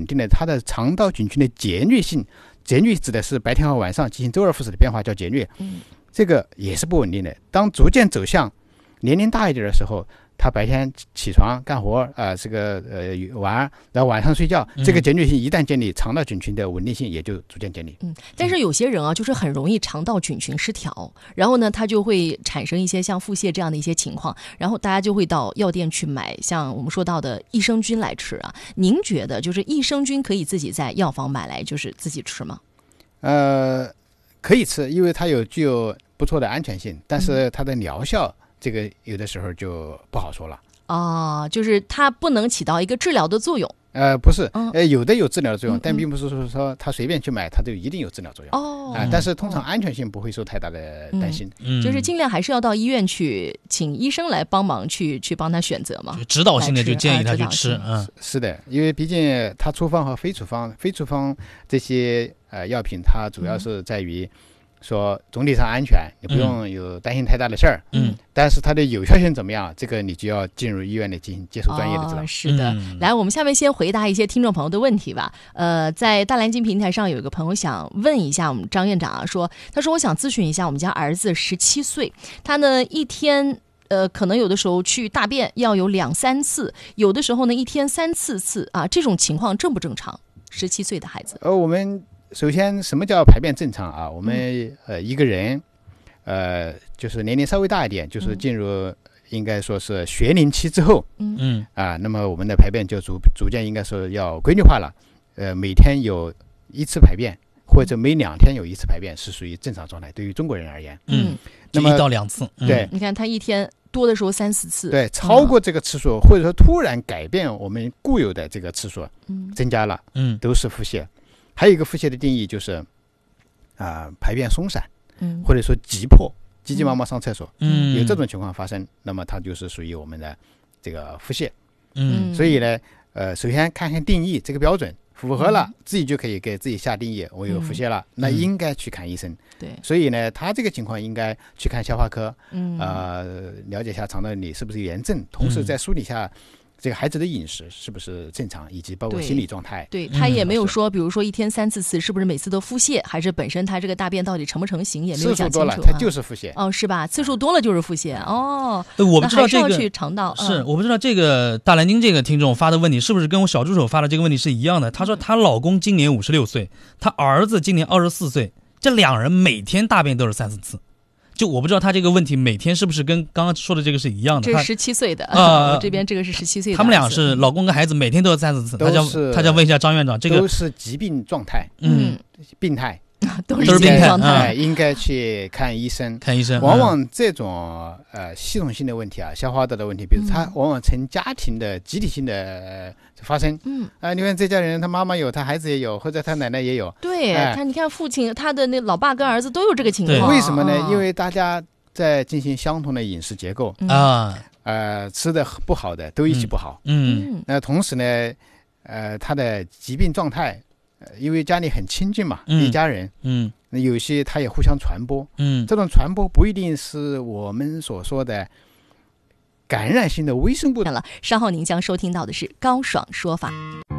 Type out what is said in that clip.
稳定的，它的肠道菌群的节律性，节律指的是白天和晚上进行周而复始的变化，叫节律。这个也是不稳定的。当逐渐走向年龄大一点的时候，他白天起床干活玩，然后晚上睡觉，这个节律性一旦建立，肠道菌群的稳定性也就逐渐建立。 但是有些人啊，就是很容易肠道菌群失调，然后呢，他就会产生一些像腹泻这样的一些情况，然后大家就会到药店去买像我们说到的益生菌来吃啊。您觉得就是益生菌可以自己在药房买来就是自己吃吗？ 可以吃，因为它具有不错的安全性，但是它的疗效这个有的时候就不好说了。 就是它不能起到一个治疗的作用。 不是，有的有治疗的作用，但并不是说他随便去买，他就一定有治疗作用。但是通常安全性不会受太大的担心。 就是尽量还是要到医院去，请医生来帮忙去帮他选择嘛。 指导性的就建议他去吃。 是的，因为毕竟他处方和非处方这些药品，它主要是在于说总体上安全，你不用有担心太大的事儿。但是它的有效性怎么样，这个你就要进入医院里进行接受专业的指导。 是的，来，我们下面先回答一些听众朋友的问题吧。在大蓝鲸平台上有一个朋友想问一下我们张院长啊，他说我想咨询一下，我们家儿子17岁，他呢一天可能有的时候去大便要有2-3次，有的时候呢一天3-4次啊，这种情况正不正常？17岁的孩子。 我们首先什么叫排便正常啊？我们一个人就是年龄稍微大一点，就是进入应该说是学龄期之后，那么我们的排便就逐渐应该说要规律化了。每天有1次排便，或者每2天有1次排便是属于正常状态，对于中国人而言。 那么1到2次。 对， 你看他一天多的时候3-4次。 对，超过这个次数，或者说突然改变我们固有的这个次数，增加了，都是腹泻。还有一个腹泻的定义就是排便松散，或者说急迫，急急忙忙上厕所，有这种情况发生，那么它就是属于我们的这个腹泻。所以呢，首先看看定义这个标准符合了，自己就可以给自己下定义，我有腹泻了，那应该去看医生。 对， 所以呢，他这个情况应该去看消化科，了解一下肠道里是不是有炎症，同时再梳理一下这个孩子的饮食是不是正常，以及包括心理状态。 对，他也没有说比如说一天3-4次是不是每次都腹泻，还是本身他这个大便到底成不成型也没有讲清楚。次数多了他就是腹泻。 是吧？次数多了就是腹泻。 我不知道这个还是要去肠道。 我不知道这个大蓝鲸这个听众发的问题是不是跟我小助手发的这个问题是一样的。他说她老公今年56岁，她儿子今年24岁，这2人每天大便都是3-4次。就我不知道他这个问题每天是不是跟刚刚说的这个是一样的。 这是17岁的我这边这个是17岁的。 他们俩是老公跟孩子每天都有3-4次。他想问一下张院长，这个都是疾病状态，病态， 都是病态状态， 应该去看医生。往往这种系统性的问题啊，消化道的问题，比如他往往呈家庭的集体性的发生。你看这家人，他妈妈有，他孩子也有，或者他奶奶也有。对， 你看父亲，他的那老爸跟儿子都有这个情况。 为什么呢？因为大家在进行相同的饮食结构吃的不好的都一起不好。那同时呢，他的疾病状态。因为家里很亲近嘛，一家人，那有些他也互相传播，这种传播不一定是我们所说的感染性的微生物。 稍后您将收听到的是高爽说法。